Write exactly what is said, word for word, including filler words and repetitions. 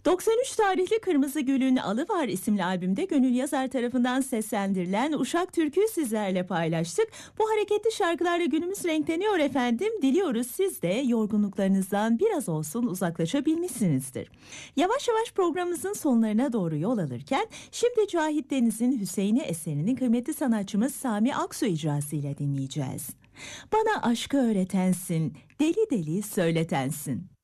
doksan üç tarihli Kırmızı Gül'ün Alı Var isimli albümde Gönül Yazar tarafından seslendirilen Uşak Türkü'yü sizlerle paylaştık. Bu hareketli şarkılarla günümüz renkleniyor efendim. Diliyoruz siz de yorgunluklarınızdan biraz olsun uzaklaşabilmişsinizdir. Yavaş yavaş programımızın sonlarına doğru yol alırken şimdi Cahit Deniz'in Hüseyin'i eserinin kıymetli sanatçımız Sami Aksu icrasıyla dinleyeceğiz. Bana aşkı öğretensin, deli deli söyletensin.